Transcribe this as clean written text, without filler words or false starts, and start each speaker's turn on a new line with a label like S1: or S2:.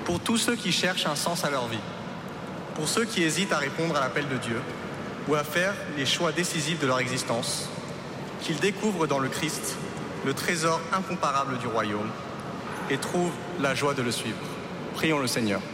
S1: pour tous ceux qui cherchent un sens à leur vie, pour ceux qui hésitent à répondre à l'appel de Dieu ou à faire les choix décisifs de leur existence, qu'ils découvrent dans le Christ le trésor incomparable du royaume et trouvent la joie de le suivre. Prions le Seigneur.